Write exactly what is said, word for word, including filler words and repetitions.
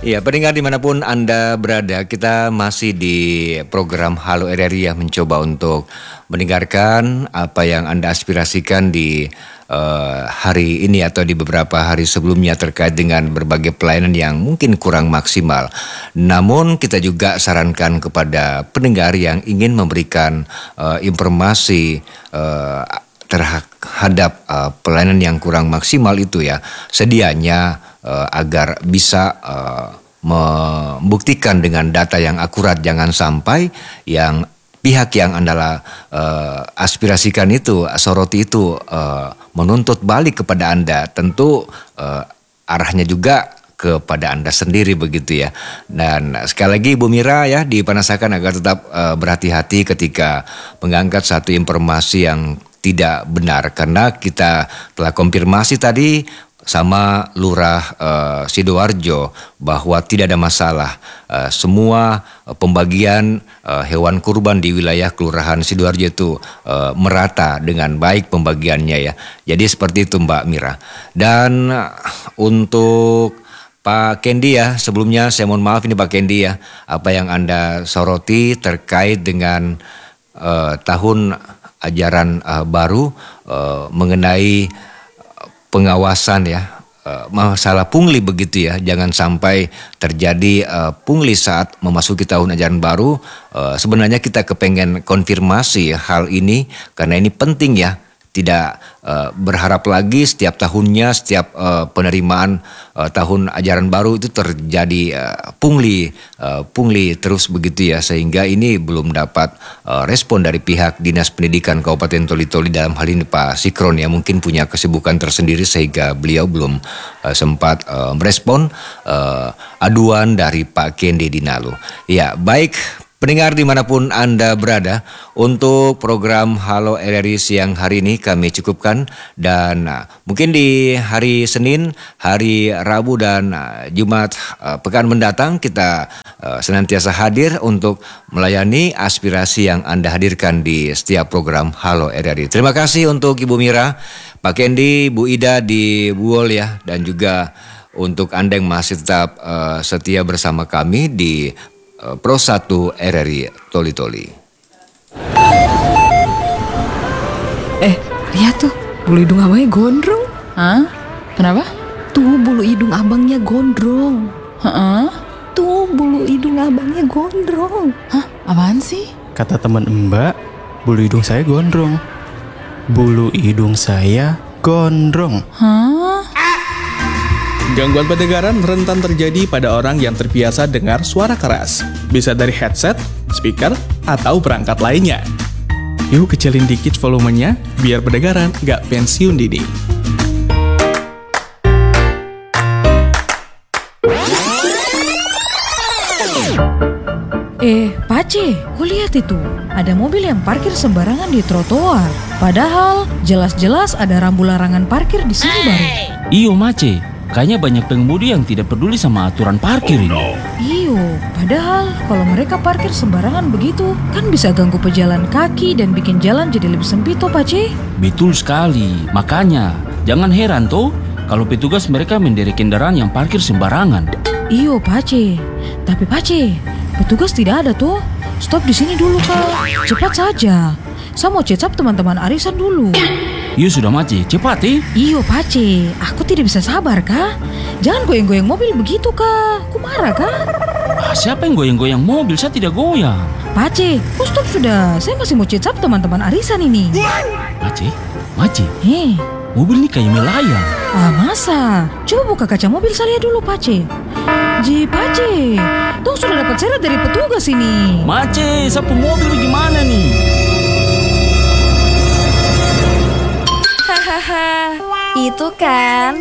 Ya, pendengar dimanapun Anda berada, kita masih di program Halo R R I yang mencoba untuk mendengarkan apa yang Anda aspirasikan di uh, hari ini atau di beberapa hari sebelumnya terkait dengan berbagai pelayanan yang mungkin kurang maksimal. Namun kita juga sarankan kepada pendengar yang ingin memberikan uh, informasi uh, terhadap uh, pelayanan yang kurang maksimal itu ya, sedianya uh, agar bisa uh, membuktikan dengan data yang akurat, jangan sampai yang pihak yang Anda uh, aspirasikan itu, soroti itu uh, menuntut balik kepada Anda. Tentu uh, arahnya juga kepada Anda sendiri begitu ya. Dan sekali lagi Bu Mira ya dipanasakan agar tetap uh, berhati-hati ketika mengangkat satu informasi yang tidak benar, karena kita telah konfirmasi tadi sama Lurah uh, Sidoarjo bahwa tidak ada masalah. Uh, semua uh, pembagian uh, hewan kurban di wilayah Kelurahan Sidoarjo itu uh, merata dengan baik pembagiannya ya. Jadi seperti itu Mbak Mira. Dan uh, untuk Pak Kendi ya, sebelumnya saya mohon maaf ini Pak Kendi ya, apa yang Anda soroti terkait dengan uh, tahun ajaran uh, baru uh, mengenai pengawasan ya, uh, masalah pungli begitu ya, jangan sampai terjadi uh, pungli saat memasuki tahun ajaran baru. Uh, sebenarnya kita kepengen konfirmasi hal ini karena ini penting ya. Tidak uh, berharap lagi setiap tahunnya, setiap uh, penerimaan uh, tahun ajaran baru itu terjadi uh, pungli, uh, pungli terus begitu ya. Sehingga ini belum dapat uh, respon dari pihak Dinas Pendidikan Kabupaten Toli-Toli, dalam hal ini Pak Sikron ya. Mungkin punya kesibukan tersendiri sehingga beliau belum uh, sempat uh, merespon uh, aduan dari Pak Kendi Dinalu. Ya, baik. Pendengar dimanapun Anda berada, untuk program Halo R R I siang hari ini kami cukupkan. Dan uh, mungkin di hari Senin, hari Rabu dan uh, Jumat uh, pekan mendatang kita uh, senantiasa hadir untuk melayani aspirasi yang Anda hadirkan di setiap program Halo R R I. Terima kasih untuk Ibu Mira, Pak Kendi, Bu Ida di Buol ya, dan juga untuk Anda yang masih tetap uh, setia bersama kami di Pro satu R R I Toli-Toli. Eh, lihat tuh, bulu hidung abangnya gondrong. Hah? Kenapa? Tuh bulu hidung abangnya gondrong. Hah? Tuh bulu hidung abangnya gondrong. Hah? Apaan sih? Kata teman Mbak, bulu hidung saya gondrong. Bulu hidung saya gondrong. Hah? Gangguan pendengaran rentan terjadi pada orang yang terbiasa dengar suara keras. Bisa dari headset, speaker, atau perangkat lainnya. Yuk kecilin dikit volumenya, biar pendengaran gak pensiun dini. Eh, Pace, kau lihat itu. Ada mobil yang parkir sembarangan di trotoar. Padahal jelas-jelas ada rambu larangan parkir di sini baru. Iyo, Mace. Kayaknya banyak pengemudi yang tidak peduli sama aturan parkir ini. Iyo, padahal kalau mereka parkir sembarangan begitu, kan bisa ganggu pejalan kaki dan bikin jalan jadi lebih sempit toh, Pace. Betul sekali. Makanya, jangan heran toh kalau petugas mereka menderek kendaraan yang parkir sembarangan. Iyo, Pace. Tapi Pace, petugas tidak ada toh. Stop di sini dulu, Kak. Cepat saja. Saya mau cecap teman-teman arisan dulu. Iyo sudah Mace, cepat eh. Iyo Pace, aku tidak bisa sabar Kak. Jangan goyang-goyang mobil begitu Kak. Aku marah Kak. Ah, siapa yang goyang-goyang mobil? Saya tidak goyang. Pace, oh stop sudah. Saya masih mau cecap teman-teman arisan ini. Mace, Mace. Hei, mobil ini kayak melayang. Ah masa? Coba buka kaca mobil saya dulu Pace. Ji Pace, tuh sudah dapat seret dari petugas ini. Mace, sapu mobil bagaimana nih? Hahaha, itu kan